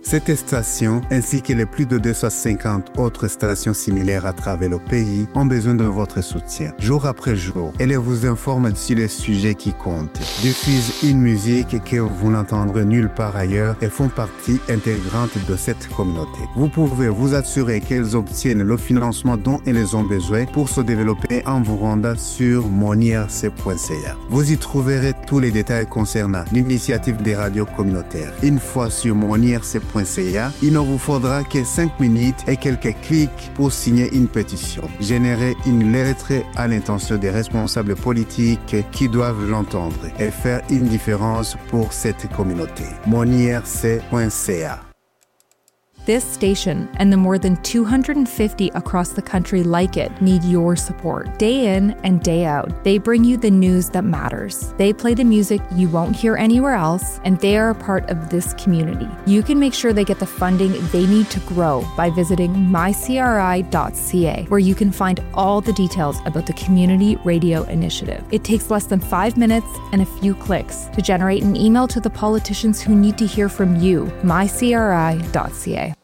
Cette station, ainsi que les plus de 250 autres stations similaires à travers le pays, ont besoin de votre soutien. Jour après jour, elle vous informe sur les sujets qui comptent, diffuse une musique que vous n'entendrez nulle part ailleurs et font partie intégrante de cette communauté. Vous pouvez vous assurer qu'elles obtiennent le financement dont elles ont besoin pour se développer en vous rendant sur monirc.ca. Vous y trouverez tous les détails concernant l'initiative des radios communautaires. Une fois sur monirc.ca, il ne vous faudra que 5 minutes et quelques clics pour signer une pétition. Générer une lettre à l'intention des responsables politiques qui doivent l'entendre et faire une différence pour cette communauté. monirc.ca. This station and the more than 250 across the country like it need your support. Day in and day out, they bring you the news that matters. They play the music you won't hear anywhere else, and they are a part of this community. You can make sure they get the funding they need to grow by visiting mycri.ca, where you can find all the details about the Community Radio Initiative. It takes less than 5 minutes and a few clicks to generate an email to the politicians who need to hear from you, mycri.ca.